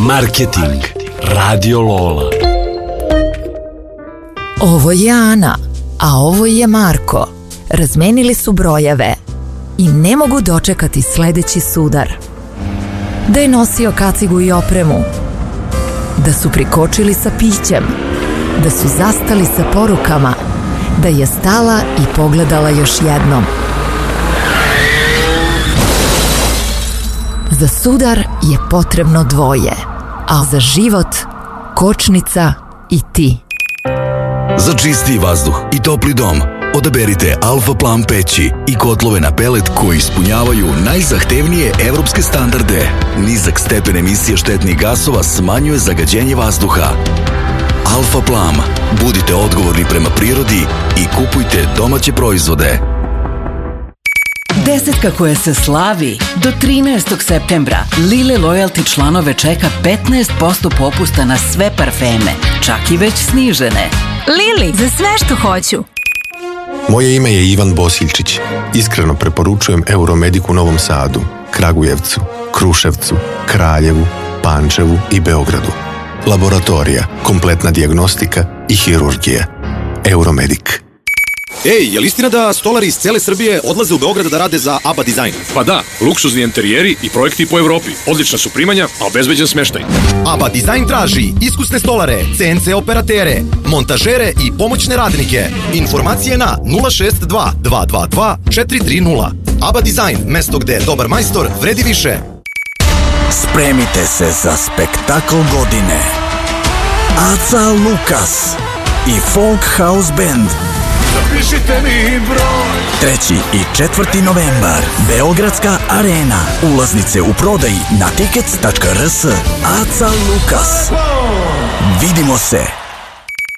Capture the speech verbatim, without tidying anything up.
Marketing. Radio Lola. Ovo je Ana, a ovo je Marko. Razmenili su brojeve i ne mogu dočekati sledeći sudar. Da je nosio kacigu i opremu, da su prikočili sa pićem, da su zastali sa porukama, da je stala i pogledala još jednom. Za sudar je potrebno dvoje, a za život kočnica i ti. Za čistiji vazduh i topli dom odaberite Alfa Plan peći i kotlove na pelet koji ispunjavaju najzahtevnije evropske standarde. Nizak stepen emisije štetnih gasova smanjuje zagađenje vazduha. Alfa Plan. Budite odgovorni prema prirodi i kupujte domaće proizvode. Desetka koja se slavi do trinaestog septembra. Lile Loyalty članove čeka petnaest posto popusta na sve parfeme, čak i već snižene. Lili, za sve što hoću. Moje ime je Ivan Bosiljčić. Iskreno preporučujem Euromedic u Novom Sadu, Kragujevcu, Kruševcu, Kraljevu, Pančevu i Beogradu. Laboratorija, kompletna dijagnostika i hirurgija. Euromedic. Ej, je li istina da stolari iz cele Srbije odlaze u Beograd da rade za ABBA Design? Pa da, luksuzni interijeri i projekti po Evropi. Odlična su primanja, a obezbeđen smeštaj. ABBA Design traži iskusne stolare, C N C operatere, montažere i pomoćne radnike. Informacije na nula šest dva dva dva dva četiri tri nula. ABBA Design, mesto gde dobar majstor vredi više. Spremite se za spektakl godine. Aca Lukas i Folk House Band. Zapišite mi broj. treći i četvrti novembar. Beogradska arena. Ulaznice u prodaji na tickets tačka r s. Aca Lukas. Vidimo se.